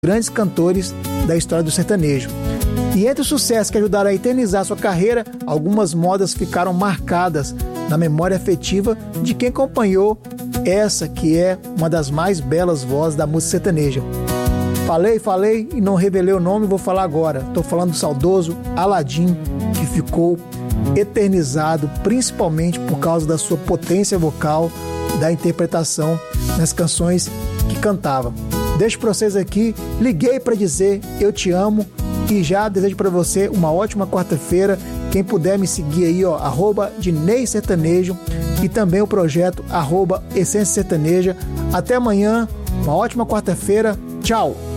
grandes cantores da história do sertanejo. E entre os sucessos que ajudaram a eternizar sua carreira, algumas modas ficaram marcadas na memória afetiva de quem acompanhou essa que é uma das mais belas vozes da música sertaneja. Falei e não revelei o nome, vou falar agora. Estou falando do saudoso Aladim, que ficou eternizado principalmente por causa da sua potência vocal, da interpretação nas canções que cantava. Deixo para vocês aqui, liguei para dizer eu te amo e já desejo para você uma ótima quarta-feira. Quem puder me seguir aí, @DineiSertanejo e também o projeto @Essência Sertaneja. Até amanhã, uma ótima quarta-feira. Tchau!